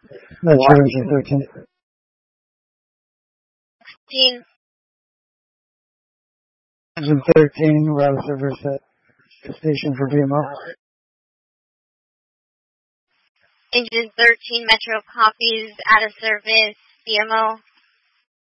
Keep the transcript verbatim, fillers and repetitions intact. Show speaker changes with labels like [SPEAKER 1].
[SPEAKER 1] That's true, engine thirteen.
[SPEAKER 2] Engine.
[SPEAKER 1] Engine thirteen, we're out of service at the station for B M O.
[SPEAKER 2] Engine thirteen, Metro copies, out of service, B M O.